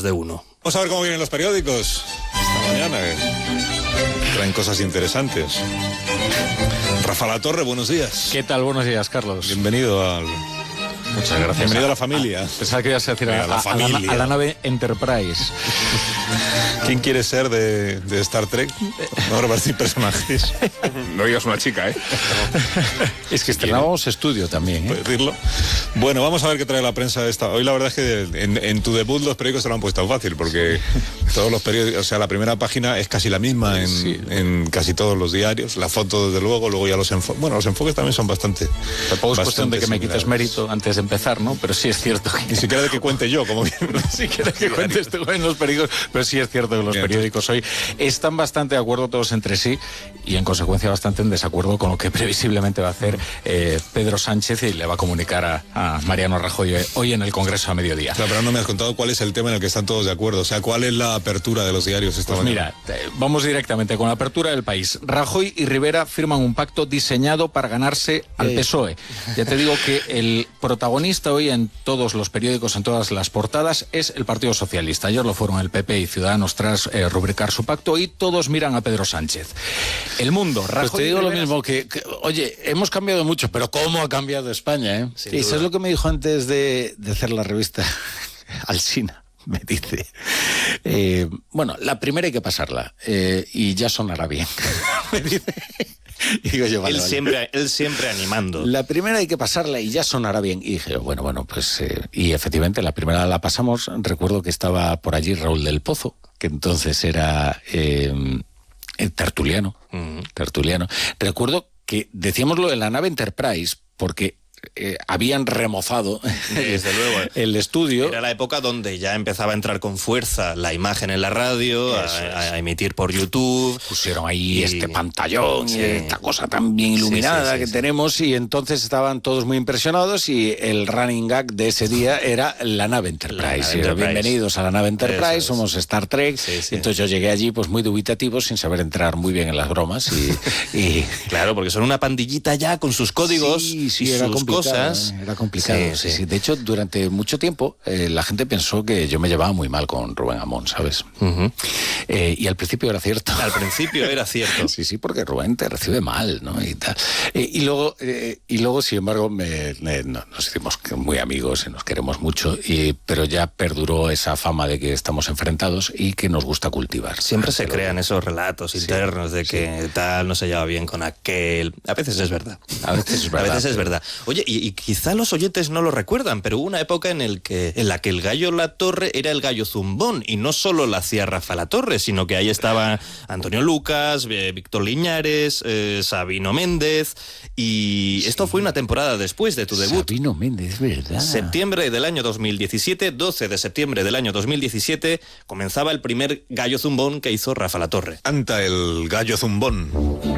de uno. Vamos a ver cómo vienen los periódicos esta mañana. Traen cosas interesantes. Rafa Latorre, buenos días. ¿Qué tal? Buenos días, Carlos. Bienvenido al... Muchas gracias. Bienvenido a la familia. Pensaba que ibas a decir a la nave Enterprise. ¿Quién quiere ser de Star Trek? No repartir personajes. No digas una chica, ¿eh? Es que estrenábamos estudio también, ¿eh? ¿Puedes decirlo? Bueno, vamos a ver qué trae la prensa esta. Hoy la verdad es que en tu debut los periódicos se lo han puesto fácil, porque todos los periódicos, o sea, la primera página es casi la misma en casi todos los diarios. La foto, desde luego ya los enfoques. Bueno, los enfoques también son bastante. Tampoco es cuestión de que me quites mérito antes de empezar, ¿no? Pero sí es cierto que... Ni siquiera de que cuente yo, como bien. Ni siquiera que cuentes tú en los periódicos, pero sí es cierto que los periódicos hoy están bastante de acuerdo todos entre sí y en consecuencia bastante en desacuerdo con lo que previsiblemente va a hacer Pedro Sánchez y le va a comunicar a Mariano Rajoy hoy en el Congreso a mediodía. Claro, pero no me has contado cuál es el tema en el que están todos de acuerdo, o sea, cuál es la apertura de los diarios esta mañana. Mira, vamos directamente con la apertura del País. Rajoy y Rivera firman un pacto diseñado para ganarse al PSOE. Ya te digo que el protagonista hoy en todos los periódicos, en todas las portadas, es el Partido Socialista. Ayer lo fueron el PP y Ciudadanos tras rubricar su pacto y todos miran a Pedro Sánchez. El Mundo, Rajoy... Pues te digo lo mismo, que oye, hemos cambiado mucho, pero ¿cómo ha cambiado España, eh? Sí, eso es lo que me dijo antes de hacer la revista Alsina. Me dice, bueno, la primera hay que pasarla y ya sonará bien. Me dice... Y digo yo, vale, Él siempre animando. La primera hay que pasarla y ya sonará bien. Y dije, bueno, pues... y efectivamente, la primera la pasamos. Recuerdo que estaba por allí Raúl del Pozo, que entonces era tertuliano. Tertuliano. Recuerdo que decíamos lo de la nave Enterprise, porque... habían remozado desde luego el estudio. Era la época donde ya empezaba a entrar con fuerza la imagen en la radio, a emitir por YouTube. Pusieron ahí este pantallón, esta cosa tan bien iluminada que tenemos, y entonces estaban todos muy impresionados y el running gag de ese día era la nave Enterprise. Bienvenidos a la nave Enterprise, somos Star Trek. Entonces yo llegué allí pues muy dubitativo, sin saber entrar muy bien en las bromas y... Claro, porque son una pandillita ya con sus códigos y era sus cosas. Era complicado. Sí. De hecho, durante mucho tiempo la gente pensó que yo me llevaba muy mal con Rubén Amón, ¿sabes? Y al principio era cierto. Al principio era cierto. Sí, porque Rubén te recibe mal, ¿no? Y tal. Y luego, sin embargo, nos hicimos muy amigos y nos queremos mucho, pero ya perduró esa fama de que estamos enfrentados y que nos gusta cultivar. Siempre se crean esos relatos internos de que tal no se lleva bien con aquel. A veces es verdad. A veces es verdad. Oye, y quizá los oyentes no lo recuerdan, pero hubo una época en la que el Gallo Latorre era el Gallo Zumbón, y no solo lo hacía Rafa Latorre, sino que ahí estaba Antonio Lucas, Víctor Liñares, Sabino Méndez, y esto fue una temporada después de tu debut. Sabino Méndez, ¿verdad? Septiembre del año 2017, 12 de septiembre del año 2017, comenzaba el primer Gallo Zumbón que hizo Rafa Latorre. Canta el Gallo Zumbón.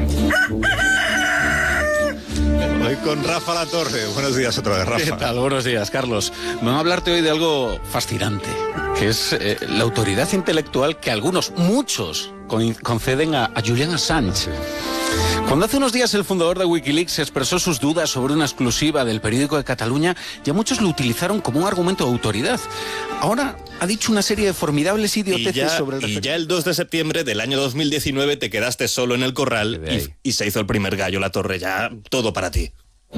Hoy con Rafa Latorre. Buenos días otra vez, Rafa. ¿Qué tal? Buenos días, Carlos. Vamos a hablarte hoy de algo fascinante, que es la autoridad intelectual que muchos, conceden a Julian Assange. Cuando hace unos días el fundador de Wikileaks expresó sus dudas sobre una exclusiva del periódico de Cataluña, ya muchos lo utilizaron como un argumento de autoridad. Ahora ha dicho una serie de formidables idioteces sobre el respecto. Y ya el 2 de septiembre del año 2019 te quedaste solo en el corral y se hizo el primer Gallo Latorre, ya todo para ti.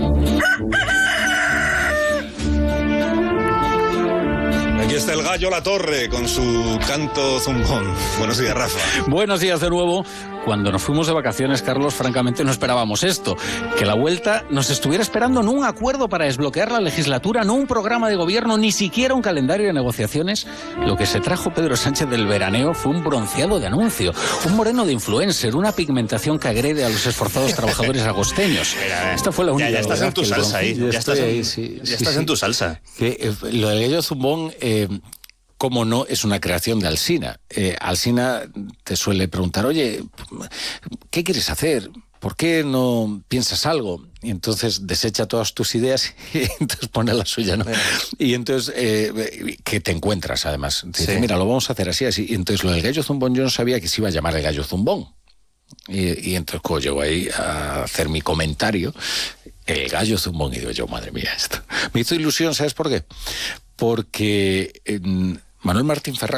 Aquí está el Gallo Latorre con su canto zumbón. Buenos días, Rafa. Buenos días de nuevo. Cuando nos fuimos de vacaciones, Carlos, francamente no esperábamos esto, que la vuelta nos estuviera esperando no un acuerdo para desbloquear la legislatura, no un programa de gobierno, ni siquiera un calendario de negociaciones. Lo que se trajo Pedro Sánchez del veraneo fue un bronceado de anuncio, un moreno de influencer, una pigmentación que agrede a los esforzados trabajadores agosteños. Esta fue la única. Ya estás en tu salsa ahí. Ya estás en tu salsa. Lo del Gallo Zumbón... cómo no, es una creación de Alsina. Alsina te suele preguntar, oye, ¿qué quieres hacer? ¿Por qué no piensas algo? Y entonces desecha todas tus ideas y entonces pone la suya, ¿no? Y entonces, que te encuentras, además. Te dice, mira, lo vamos a hacer así. Y entonces lo del Gallo Zumbón, yo no sabía que se iba a llamar el Gallo Zumbón. Y entonces cuando llego ahí a hacer mi comentario, el Gallo Zumbón, y digo yo, madre mía, esto me hizo ilusión, ¿sabes por qué? Porque Manuel Martín Ferrán